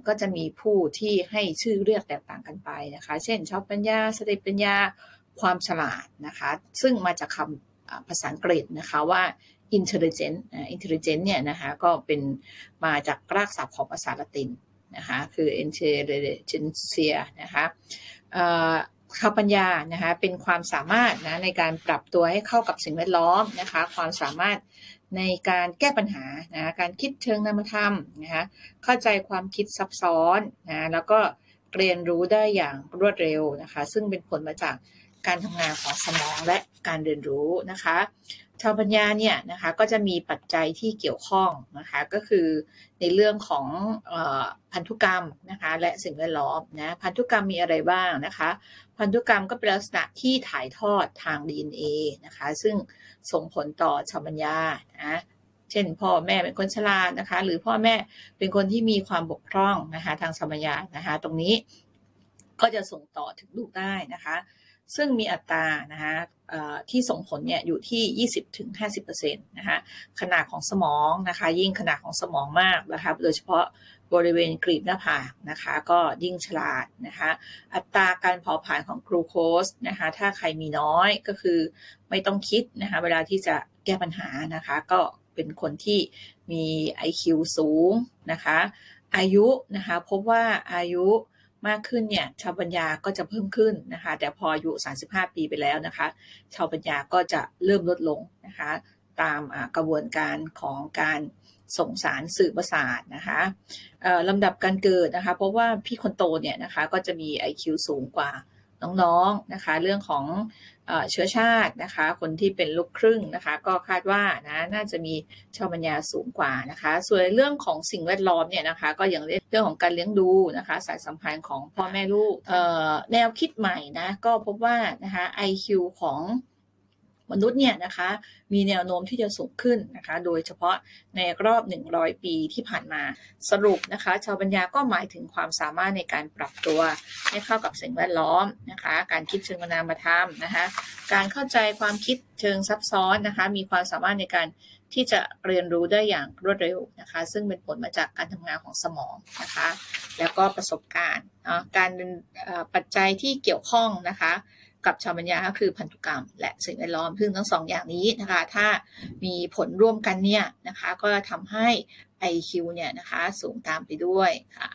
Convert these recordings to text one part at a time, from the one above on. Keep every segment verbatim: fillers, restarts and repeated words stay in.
ก็จะมีผู้ที่ให้ชื่อเรียกแตกต่างกันไปนะคะเช่นชาวปัญญาสติปัญญาความฉลาดนะคะซึ่งมาจากคำภาษาอังกฤษนะคะว่า intelligent intelligent เนี่ยนะคะก็เป็นมาจากรากศัพท์ของภาษาละตินนะคะคือ intelligentsia นะคะชาวปัญญานะคะเป็นความสามารถนะในการปรับตัวให้เข้ากับสิ่งแวดล้อมนะคะความสามารถในการแก้ปัญหานะการคิดเชิงนามธรรมนะคะเข้าใจความคิดซับซ้อนนะแล้วก็เรียนรู้ได้อย่างรวดเร็วนะคะซึ่งเป็นผลมาจากการทำงานของสมองและการเรียนรู้นะคะชาวปัญญาเนี่ยนะคะก็จะมีปัจจัยที่เกี่ยวข้องนะคะก็คือในเรื่องของเอ่อพันธุกรรมนะคะและสิ่งแวดล้อมนะพันธุกรรมมีอะไรบ้างนะคะพันธุกรรมก็เป็นลักษณะที่ถ่ายทอดทาง ดี เอ็น เอ นะคะซึ่งส่งผลต่อชาวปัญญานะเช่นพ่อแม่เป็นคนฉลาดนะคะหรือพ่อแม่เป็นคนที่มีความบกพร่องนะคะทางชาวปัญญานะคะตรงนี้ก็จะส่งต่อถึงลูกได้นะคะซึ่งมีอัตรานะคะที่ส่งผลเนี่ยอยู่ที่ ยี่สิบถึงห้าสิบเปอร์เซ็นต์ นะคะขนาดของสมองนะคะยิ่งขนาดของสมองมากนะคะโดยเฉพาะบริเวณกรีบหน้าผากนะคะก็ยิ่งฉลาดนะคะอัตราการเผาผลาญของกลูโคสนะคะถ้าใครมีน้อยก็คือไม่ต้องคิดนะคะเวลาที่จะแก้ปัญหานะคะก็เป็นคนที่มี ไอ คิว สูงนะคะอายุนะคะพบว่าอายุมากขึ้นเนี่ยชาวปัญญาก็จะเพิ่มขึ้นนะคะแต่พออายุสามสิบห้าปีไปแล้วนะคะชาวปัญญาก็จะเริ่มลดลงนะคะตามกระบวนการของการส่งสารสื่อประสาทนะคะลำดับการเกิดนะคะเพราะว่าพี่คนโตเนี่ยนะคะก็จะมี ไอ คิว สูงกว่าน้องๆนะคะเรื่องของเชื้อชาตินะคะคนที่เป็นลูกครึ่งนะคะก็คาดว่านะน่าจะมีชาวปัญญาสูงกว่านะคะส่วนเรื่องของสิ่งแวดล้อมเนี่ยนะคะก็อย่างเรื่องของการเลี้ยงดูนะคะสายสัมพันธ์ของพ่อแม่ลูกแนวคิดใหม่นะก็พบว่านะคะ ไอ คิว ของมนุษย์เนี่ยนะคะมีแนวโน้มที่จะสูงขึ้นนะคะโดยเฉพาะในรอบหนึ่งร้อยปีที่ผ่านมาสรุปนะคะชาวปัญญาก็หมายถึงความสามารถในการปรับตัวให้เข้ากับสิ่งแวดล้อมนะคะการคิดเชิงนามธรรมนะคะการเข้าใจความคิดเชิงซับซ้อนนะคะมีความสามารถในการที่จะเรียนรู้ได้อย่างรวดเร็วนะคะซึ่งเป็นผลมาจากการทำงานของสมองนะคะแล้วก็ประสบการณ์การปัจจัยที่เกี่ยวข้องนะคะกับชาวปัญญาก็คือพันธุกรรมและสิ่งแวดล้อมซึ่งทั้งสองอย่างนี้นะคะถ้ามีผลร่วมกันเนี่ยนะคะก็ทำให้ ไอ คิว เนี่ยนะคะสูงตามไปด้วยค่ะ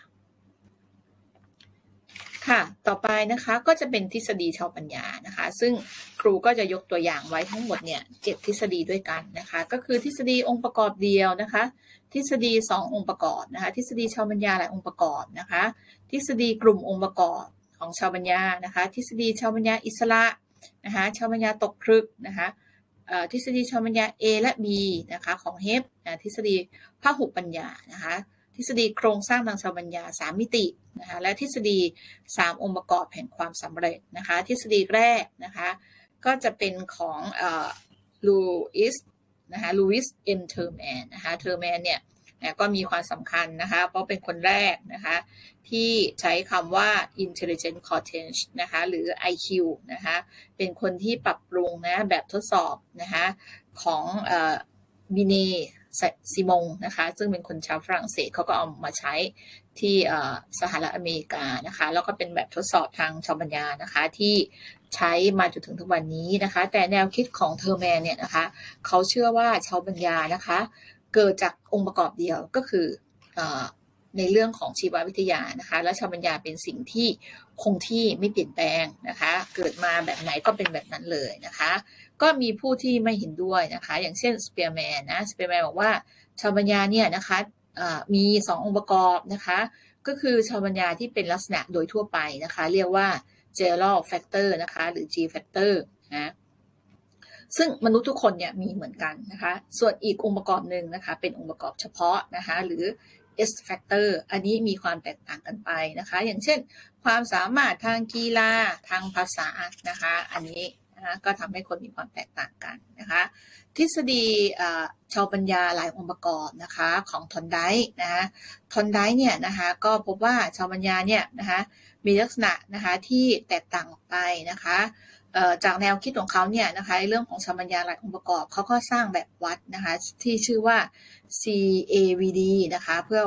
ค่ะต่อไปนะคะก็จะเป็นทฤษฎีชาวปัญญานะคะซึ่งครูก็จะยกตัวอย่างไว้ทั้งหมดเนี่ยเจ็ดทฤษฎีด้วยกันนะคะก็คือทฤษฎีองค์ประกอบเดียวนะคะทฤษฎีสององค์ประกอบนะคะทฤษฎีชาวปัญญาหลายองค์ประกอบนะคะทฤษฎีกลุ่มองค์ประกอบของชาวปัญญานะคะทฤษฎีชาวปัญญาอิสระนะคะชาวปัญญาตกผลึกนะคะทฤษฎีชาวปัญญา A และ B นะคะของเฮฟทฤษฎีพหุปัญญานะคะทฤษฎีโครงสร้างทางชาวปัญญาสามมิตินะคะและทฤษฎีสามองค์ประกอบแห่งความสำเร็จนะคะทฤษฎีแรกนะคะก็จะเป็นของลูอิสนะคะลูอิสเอ็นเทอร์แมนนะคะเทอร์แมนเนี่ยนะก็มีความสำคัญนะคะเพราะเป็นคนแรกนะคะที่ใช้คำว่า intelligent quotient นะคะหรือ ไอ คิว นะคะเป็นคนที่ปรับปรุงนะแบบทดสอบนะคะของเอ่อบิเนซิมงนะคะซึ่งเป็นคนชาวฝรั่งเศสเขาก็เอามาใช้ที่สหรัฐอเมริกานะคะแล้วก็เป็นแบบทดสอบทางชาวปัญญานะคะที่ใช้มาจนถึงทุกวันนี้นะคะแต่แนวคิดของเทอร์แมนเนี่ยนะคะเขาเชื่อว่าชาวปัญญานะคะเกิดจากองค์ประกอบเดียวก็คือในเรื่องของชีววิทยานะคะและชาวปัญญาเป็นสิ่งที่คงที่ไม่เปลี่ยนแปลงนะคะเกิดมาแบบไหนก็เป็นแบบนั้นเลยนะคะก็มีผู้ที่ไม่เห็นด้วยนะคะอย่างเช่นสเปียร์แมนนะสเปียร์แมนบอกว่าชาวปัญญาเนี่ยนะคะมีสององค์ประกอบนะคะก็คือชาวปัญญาที่เป็นลักษณะโดยทั่วไปนะคะเรียกว่า general factor นะคะหรือ G factor นะซึ่งมนุษย์ทุกคนเนี่ยมีเหมือนกันนะคะส่วนอีกองค์ประกอบหนึ่งนะคะเป็นองค์ประกอบเฉพาะนะคะหรือ S factor อันนี้มีความแตกต่างกันไปนะคะอย่างเช่นความสามารถทางกีฬาทางภาษานะคะอันนี้นะก็ทำให้คนมีความแตกต่างกันนะคะทฤษฎีชาวปัญญาหลายองค์ประกอบนะคะของทอนไดนะคะทอนไดเนี่ยนะคะก็พบว่าชาวปัญญาเนี่ยนะคะมีลักษณะนะคะที่แตกต่างออกไปนะคะจากแนวคิดของเขาเนี่ยนะคะเรื่องของชาวปัญญาหลายองค์ประกอบเขาก็สร้างแบบวัดนะคะที่ชื่อว่า ซี เอ วี ดี นะคะเพื่อวัด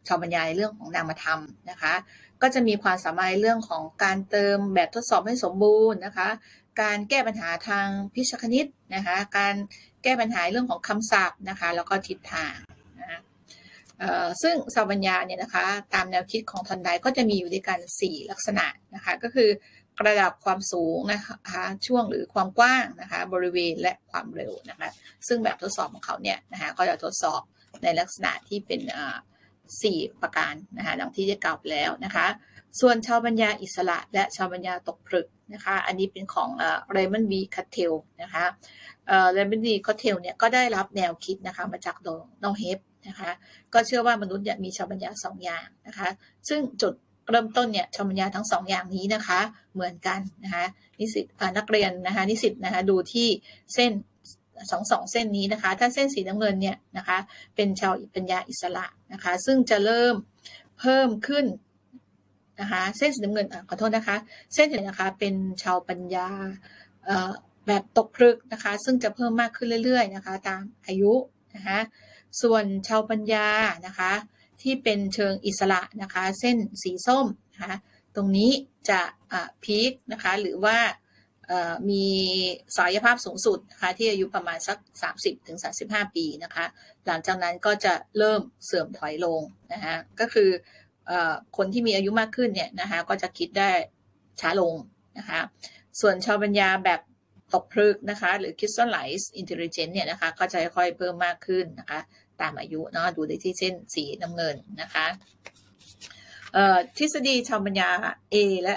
ชาวปัญญาในเรื่องของนามธรรมนะคะก็จะมีความสามารถในเรื่องของการเติมแบบทดสอบให้สมบูรณ์นะคะการแก้ปัญหาทางพิชคณิตนะคะการแก้ปัญหาเรื่องของคำศัพท์นะคะแล้วก็ทิศทางนะซึ่งชาวปัญญาเนี่ยนะคะตามแนวคิดของทอนไดก็จะมีอยู่ด้วยกันสี่ลักษณะนะคะก็คือระดับความสูงนะคะช่วงหรือความกว้างนะคะบริเวณและความเร็วนะคะซึ่งแบบทดสอบของเขาเนี่ยนะคะก็จะทดสอบในลักษณะที่เป็นสี่ประการนะคะดังที่ได้กล่าวไปแล้วนะคะส่วนชาวปัญญาอิสระและชาวปัญญาตกผลึกนะคะอันนี้เป็นของเรมันบีคัตเทลนะคะเรมันบีคัตเทลเนี่ยก็ได้รับแนวคิดนะคะมาจากน้องเฮฟนะคะก็เชื่อว่ามนุษย์เนี่ยมีชาวปัญญาสองอย่างนะคะซึ่งจุดเริ่มต้นเนี่ยชาวปัญญาทั้งสองอย่างนี้นะคะเหมือนกันนะคะนิสิตนักเรียนนะคะนิสิตนะคะดูที่เส้นสองสองเส้นนี้นะคะถ้าเส้นสีน้ำเงินเนี่ยนะคะเป็นชาวปัญญาอิสระนะคะซึ่งจะเริ่มเพิ่มขึ้นนะคะเส้นสีน้ำเงินขอโทษนะคะเส้นสีนะคะเป็นชาวปัญญาแบบตกผลึกนะคะซึ่งจะเพิ่มมากขึ้นเรื่อยๆนะคะตามอายุนะคะส่วนชาวปัญญานะคะที่เป็นเชิงอิสระนะคะเส้นสีส้มนะคะตรงนี้จะพีคนะคะหรือว่ามีศักยภาพสูงสุดนะคะที่อายุประมาณสัก สามสิบถึงสามสิบห้า ปีนะคะหลังจากนั้นก็จะเริ่มเสื่อมถอยลงนะคะก็คือคนที่มีอายุมากขึ้นเนี่ยนะคะก็จะคิดได้ช้าลงนะคะส่วนชาวปัญญาแบบตกผลึกนะคะหรือ crystallized intelligence เนี่ยนะคะก็จะค่อยๆเพิ่มมากขึ้นนะคะตามอายุเนาะดูได้ที่เส้นสีน้ำเงินนะคะทฤษฎีชาวปัญญา A และ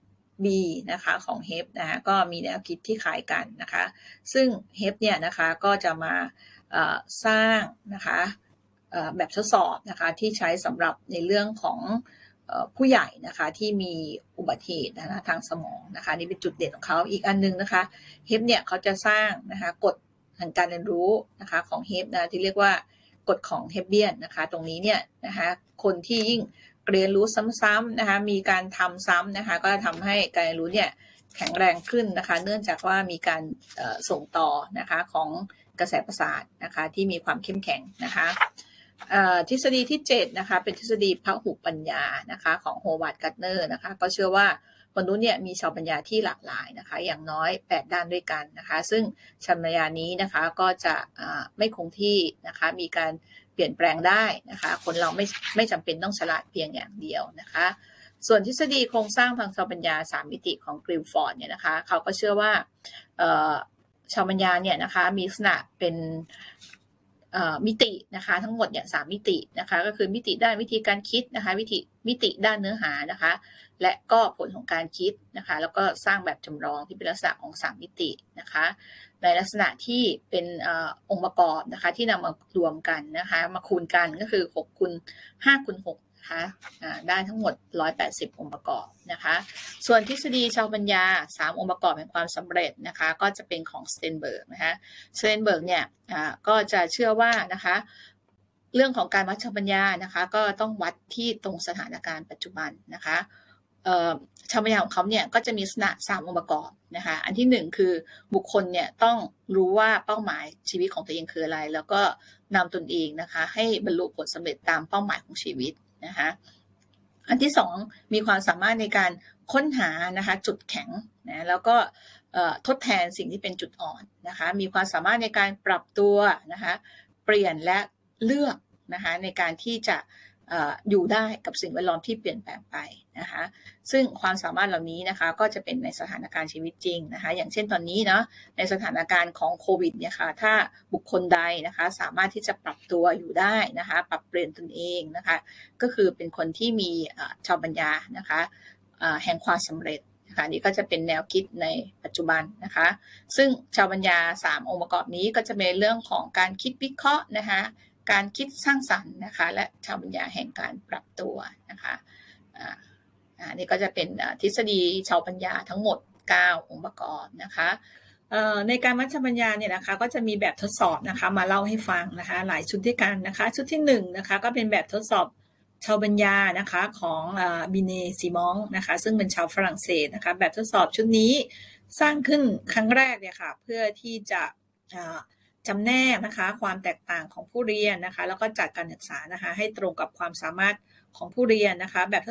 B นะคะของเฮฟนะคะก็มีแนวคิดที่คล้ายกันนะคะซึ่งเฮฟเนี่ยนะคะก็จะมาสร้างนะคะแบบทดสอบนะคะที่ใช้สำหรับในเรื่องของผู้ใหญ่นะคะที่มีอุบัติเหตุนะคะทางสมองนะคะนี่เป็นจุดเด่นของเขาอีกอันนึงนะคะเฮฟเนี่ยเขาจะสร้างนะคะกฎแห่งการเรียนรู้นะคะของเฮฟนะที่เรียกว่ากฎของเฮฟเบียนนะคะตรงนี้เนี่ยนะคะคนที่ยิ่งเรียนรู้ซ้ำๆนะคะมีการทำซ้ำนะคะก็ทำให้การเรียนรู้เนี่ยแข็งแรงขึ้นนะคะเนื่องจากว่ามีการส่งต่อนะคะของกระแสประสาทนะคะที่มีความเข้มแข็งนะคะทฤษฎีที่เจ็ดนะคะเป็นทฤษฎีพหุปัญญานะคะของโฮวาร์ด การ์ตเนอร์นะคะก็เชื่อว่ามนุษย์เนี่ยมีชาวปัญญาที่หลากหลายนะคะอย่างน้อยแปดด้านด้วยกันนะคะซึ่งชาวปัญญานี้นะคะก็จะไม่คงที่นะคะมีการเปลี่ยนแปลงได้นะคะคนเราไม่ไม่จำเป็นต้องฉลาดเพียงอย่างเดียวนะคะส่วนทฤษฎีโครงสร้างทางชาวปัญญาสามมิติของกริลฟอร์ดเนี่ยนะคะเขาก็เชื่อว่าชาวปัญญาเนี่ยนะคะมีลักษณะเป็นมิตินะคะทั้งหมดเนี่ยสามมิตินะคะก็คือมิติด้านวิธีการคิดนะคะวิธีมิติด้านเนื้อหานะคะและก็ผลของการคิดนะคะแล้วก็สร้างแบบจำลองที่เป็นลักษณะของสามมิตินะคะในลักษณะที่เป็นองค์ประกอบนะคะที่นำมารวมกันนะคะมาคูณกันก็คือหกคูณห้าคูณหกนะคะได้ทั้งหมดหนึ่งร้อยแปดสิบองค์ประกอบนะคะส่วนทฤษฎีชาวปัญญาสามองค์ประกอบแห่งความสำเร็จนะคะก็จะเป็นของสเตนเบิร์กนะคะสเตนเบิร์กเนี่ยก็จะเชื่อว่านะคะเรื่องของการวัดชาวปัญญานะคะก็ต้องวัดที่ตรงสถานการณ์ปัจจุบันนะคะชาวปัญญาของเขาเนี่ยก็จะมีลักษณะสามองค์ประกอบนะคะอันที่หนึ่งคือบุคคลเนี่ยต้องรู้ว่าเป้าหมายชีวิตของตัวเองคืออะไรแล้วก็นำตนเองนะคะให้บรรลุผลสำเร็จตามเป้าหมายของชีวิตนะคะอันที่สองมีความสามารถในการค้นหานะคะจุดแข็งนะแล้วก็ทดแทนสิ่งที่เป็นจุดอ่อนนะคะมีความสามารถในการปรับตัวนะคะเปลี่ยนและเลือกนะคะในการที่จะอยู่ได้กับสิ่งแวดล้อมที่เปลี่ยนแปลงไปนะคะซึ่งความสามารถเหล่านี้นะคะก็จะเป็นในสถานการณ์ชีวิตจริงนะคะอย่างเช่นตอนนี้เนาะในสถานการณ์ของโควิดเนี่ยค่ะถ้าบุคคลใดนะคะสามารถที่จะปรับตัวอยู่ได้นะคะปรับเปลี่ยนตนเองนะคะก็คือเป็นคนที่มีชาวปัญญานะคะแห่งความสำเร็จนะคะนี่ก็จะเป็นแนวคิดในปัจจุบันนะคะซึ่งชาวปัญญาสามองค์ประกอบนี้ก็จะเป็นเรื่องของการคิดวิเคราะห์นะคะการคิดสร้างสรรค์นะคะและชาวปัญญาแห่งการปรับตัวนะคะอ่าอ่านี่ก็จะเป็นทฤษฎีชาวปัญญาทั้งหมดเก้าองค์ประกอบนะคะในการวัดชาวปัญญาเนี่ยนะคะก็จะมีแบบทดสอบนะคะมาเล่าให้ฟังนะคะหลายชุดด้วยกันนะคะชุดที่หนึ่งนะคะก็เป็นแบบทดสอบชาวปัญญานะคะของบิเนซิมองนะคะซึ่งเป็นชาวฝรั่งเศสนะคะแบบทดสอบชุดนี้สร้างขึ้นครั้งแรกเนี่ยค่ะเพื่อที่จะจำแนกนะคะความแตกต่างของผู้เรียนนะคะแล้วก็จัดการศึกษานะคะให้ตรงกับความสามารถของผู้เรียนนะคะแบบ